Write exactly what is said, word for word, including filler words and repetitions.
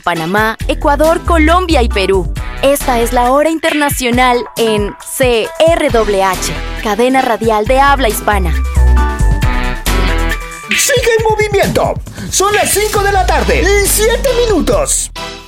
Panamá, Ecuador, Colombia y Perú. Esta es la hora internacional en C R W H, cadena radial de habla hispana. ¡Sigue en movimiento! Son las cinco de la tarde y siete minutos.